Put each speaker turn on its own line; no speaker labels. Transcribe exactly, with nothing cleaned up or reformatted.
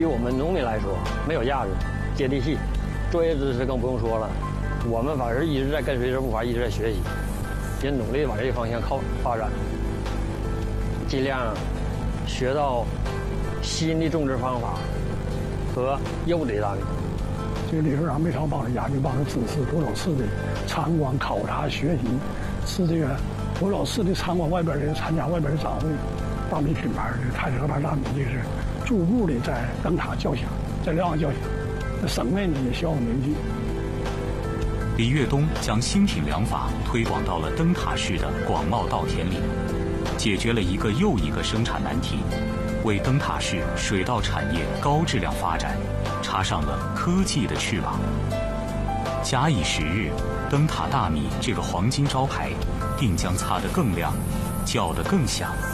对于我们农民来说，没有价值，接地气，专业知识更不用说了。我们反正一直在跟随这步伐，一直在学习，也努力往这个方向靠发展，尽量学到新的种植方法和优质的大米。
这个理事长没少帮着亚运帮着支持多少次的参观考察学习，是这个多少次的参观外边的参加外边的展会，大米品牌的太子河畔大米这是逐步的在灯塔叫响，在亮叫响，在省内呢也小有名气。
李岳东将新品粮法推广到了灯塔市的广袤稻田里，解决了一个又一个生产难题，为灯塔市水稻产业高质量发展插上了科技的翅膀。假以时日，灯塔大米这个黄金招牌定将擦得更亮，叫得更响。